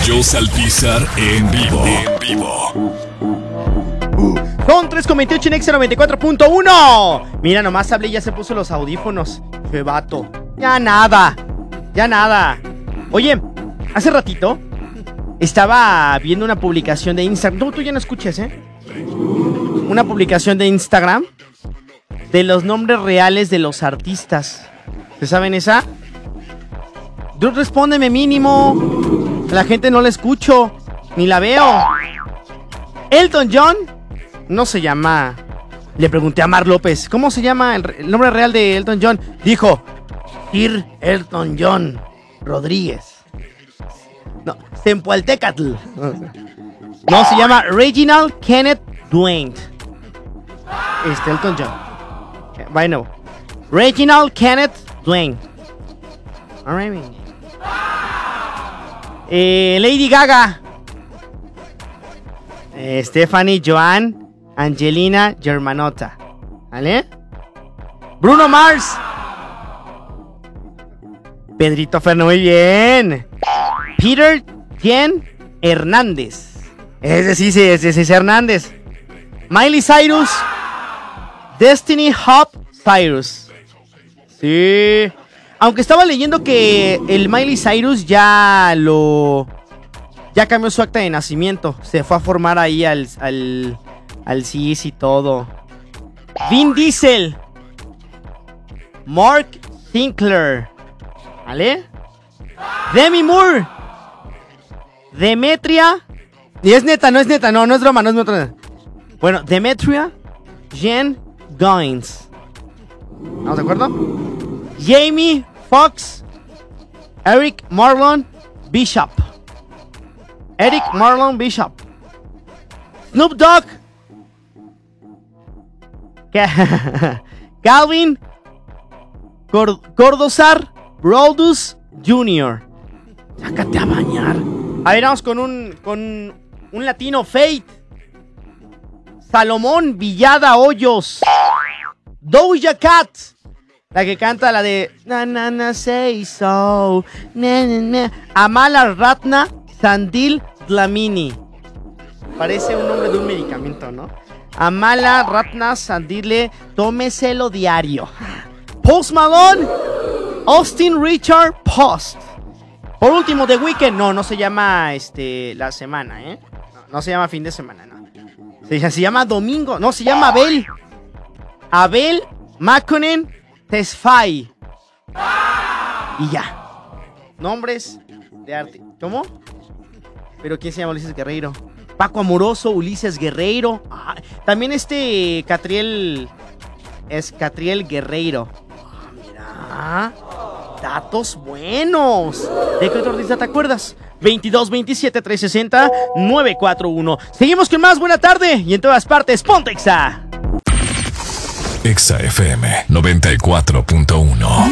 Joss Alpizar en vivo. Con 3.28 en Exa 94.1. Mira, nomás hablé y ya se puso los audífonos. ¡Qué vato! Ya nada. Oye, hace ratito estaba viendo una publicación de Instagram. Tú ya no escuches, Una publicación de Instagram de los nombres reales de los artistas. ¿Se saben esa? Tú respóndeme mínimo. La gente no la escucho, ni la veo. Elton John no se llama. Le pregunté a Mar López, ¿cómo se llama el nombre real de Elton John? Dijo, Sir Elton John Rodríguez. No, Zempoaltécatl. No, se llama Reginald Kenneth Dwayne. Elton John. Bueno, Reginald Kenneth Dwayne. Alright. Lady Gaga. Stephanie Joan Angelina Germanotta. ¿Vale? Bruno Mars. Pedrito Fernández, muy bien. Peter Jen Hernández. Ese sí es Hernández. Miley Cyrus. Destiny Hope Cyrus. Sí. Aunque estaba leyendo que el Miley Cyrus ya cambió su acta de nacimiento. Se fue a formar ahí al CIS y todo. Vin Diesel. Mark Sinclair. ¿Vale? Demi Moore. Demetria. Y es neta, no es broma, no es neta. Bueno, Demetria Jen Goins. ¿Estamos de acuerdo? Jamie Foxx. Eric Marlon Bishop. Snoop Dogg. Calvin Cordozar Brodus Jr. Sácate a bañar. A ver, vamos con un latino. Fate. Salomón Villada Hoyos. Doja Cat. La que canta la de na na na say so. Na, na, na. Amala Ratna Sandil Dlamini. Parece un nombre de un medicamento, ¿no? Amala Ratna Sandile, tómeselo diario. Post Malone, Austin Richard Post. Por último, The Weeknd. No se llama la semana, No se llama fin de semana, no. Se llama domingo. No, se llama Abel Makonnen Tesfaye. Y ya. Nombres de arte. ¿Cómo? ¿Pero quién se llama Ulises Guerreiro? Paco Amoroso, Ulises Guerreiro. También Catriel. Es Catriel Guerreiro. Mira. Datos buenos. ¿De qué otro artista te acuerdas? 22 27 360 941. Seguimos con más. Buena tarde. Y en todas partes, ponte Exa. Exa FM 94.1.